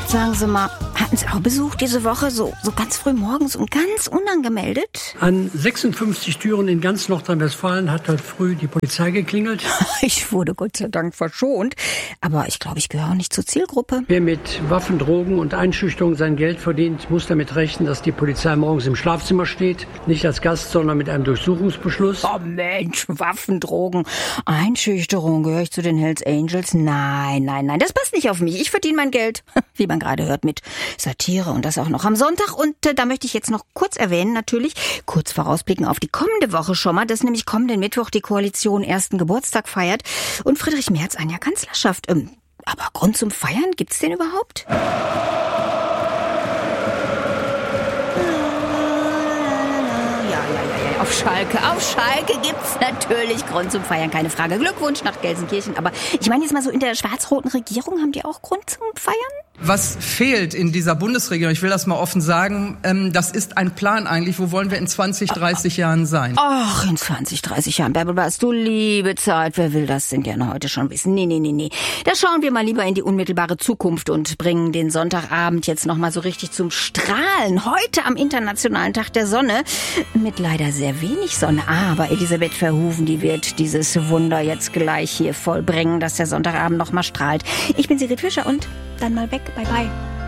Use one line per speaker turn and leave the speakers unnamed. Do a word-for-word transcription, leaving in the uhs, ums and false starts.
Sagen Sie mal, hatten Sie auch Besuch diese Woche, so, so ganz früh morgens und ganz unangemeldet?
An sechsundfünfzig Türen in ganz Nordrhein-Westfalen hat heute früh die Polizei geklingelt.
Ich wurde Gott sei Dank verschont, aber ich glaube, ich gehöre auch nicht zur Zielgruppe.
Wer mit Waffen, Drogen und Einschüchterung sein Geld verdient, muss damit rechnen, dass die Polizei morgens im Schlafzimmer steht. Nicht als Gast, sondern mit einem Durchsuchungsbeschluss.
Oh Mensch, Waffen, Drogen, Einschüchterung, gehöre ich zu den Hells Angels? Nein, nein, nein, das passt nicht auf mich. Ich verdiene mein Geld, wie man gerade hört, mit Satire und das auch noch am Sonntag. Und äh, da möchte ich jetzt noch kurz erwähnen, natürlich, kurz vorausblicken auf die kommende Woche schon mal, dass nämlich kommenden Mittwoch die Koalition ersten Geburtstag feiert und Friedrich Merz ein Jahr Kanzlerschaft. Ähm, aber Grund zum Feiern, gibt's den überhaupt? Auf Schalke, auf Schalke gibt's natürlich Grund zum Feiern, keine Frage. Glückwunsch nach Gelsenkirchen. Aber ich meine jetzt mal so, in der schwarz-roten Regierung haben die auch Grund zum Feiern?
Was fehlt in dieser Bundesregierung, ich will das mal offen sagen, ähm, das ist ein Plan eigentlich, wo wollen wir in zwanzig, dreißig Jahren sein?
Ach, in zwanzig, dreißig Jahren, Bärbel, du liebe Zeit, wer will das denn gerne heute schon wissen? Nee, nee, nee, nee. Da schauen wir mal lieber in die unmittelbare Zukunft und bringen den Sonntagabend jetzt nochmal so richtig zum Strahlen. Heute am Internationalen Tag der Sonne, mit leider sehr wenig Sonne. Aber Elisabeth Verhoeven, die wird dieses Wunder jetzt gleich hier vollbringen, dass der Sonntagabend nochmal strahlt. Ich bin Sigrid Fischer und dann mal weg. Bye, bye.